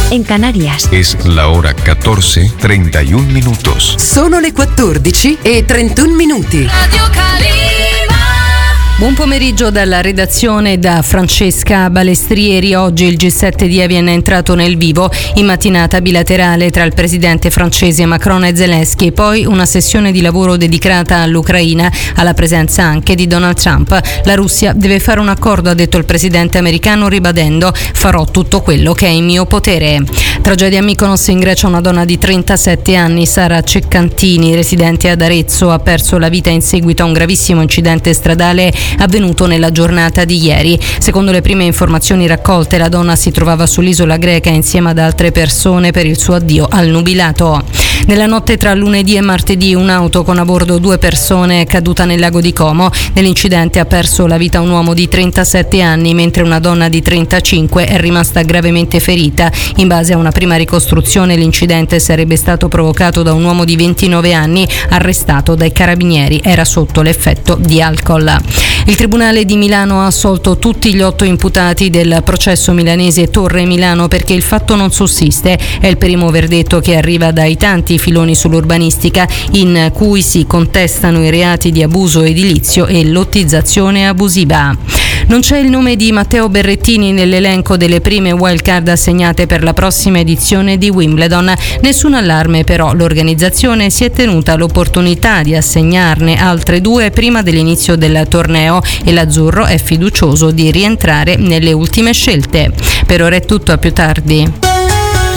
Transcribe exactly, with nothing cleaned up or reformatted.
en Canarias. Es la hora catorce, treinta y un minutos. Sono le quattordici e trentuno minuti. Radio Calima. Buon pomeriggio dalla redazione da Francesca Balestrieri. Oggi il G sette di Evian è entrato nel vivo in mattinata bilaterale tra il presidente francese Macron e Zelensky e poi una sessione di lavoro dedicata all'Ucraina, alla presenza anche di Donald Trump. La Russia deve fare un accordo, ha detto il presidente americano, ribadendo: farò tutto quello che è in mio potere. Tragedia a Mykonos, in Grecia. Una donna di trentasette anni, Sara Ceccantini, residente ad Arezzo, ha perso la vita in seguito a un gravissimo incidente stradale avvenuto nella giornata di ieri. Secondo le prime informazioni raccolte, la donna si trovava sull'isola greca insieme ad altre persone per il suo addio al nubilato. Nella notte tra lunedì e martedì un'auto con a bordo due persone è caduta nel lago di Como. Nell'incidente ha perso la vita un uomo di trentasette anni, mentre una donna di trentacinque è rimasta gravemente ferita. In base a una prima ricostruzione, l'incidente sarebbe stato provocato da un uomo di ventinove anni arrestato dai carabinieri. Era sotto l'effetto di alcol. Il Tribunale di Milano ha assolto tutti gli otto imputati del processo milanese Torre Milano perché il fatto non sussiste. È il primo verdetto che arriva dai tanti filoni sull'urbanistica in cui si contestano i reati di abuso edilizio e lottizzazione abusiva. Non c'è il nome di Matteo Berrettini nell'elenco delle prime wildcard assegnate per la prossima edizione di Wimbledon. Nessun allarme però, l'organizzazione si è tenuta l'opportunità di assegnarne altre due prima dell'inizio del torneo e l'azzurro è fiducioso di rientrare nelle ultime scelte. Per ora è tutto, a più tardi.